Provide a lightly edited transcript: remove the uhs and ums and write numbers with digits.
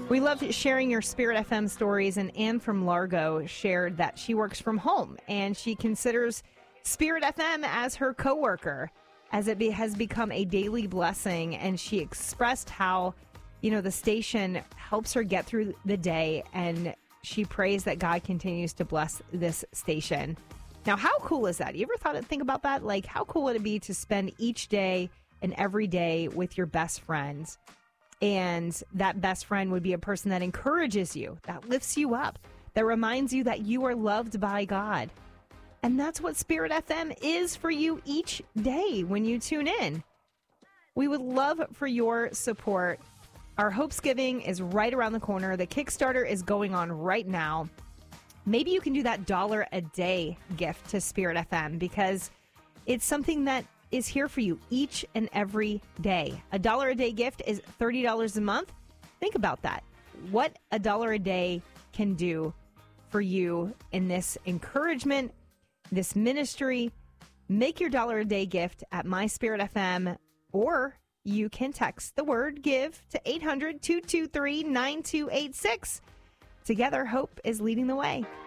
We love sharing your Spirit FM stories, and Anne from Largo shared that she works from home and she considers Spirit FM as her coworker, as it has become a daily blessing. And she expressed how, the station helps her get through the day, and she prays that God continues to bless this station. Now, how cool is that? You ever think about that? Like, how cool would it be to spend each day and every day with your best friends? And that best friend would be a person that encourages you, that lifts you up, that reminds you that you are loved by God. And that's what Spirit FM is for you each day when you tune in. We would love for your support. Our Hopesgiving is right around the corner. The Kickstarter is going on right now. Maybe you can do that $1 a day gift to Spirit FM, because it's something that is here for you each and every day. $1 a day gift is $30 a month. Think about that. What $1 a day can do for you in this encouragement, this ministry. Make your $1 a day gift at My Spirit FM, or you can text the word GIVE to 800-223-9286. Together, hope is leading the way.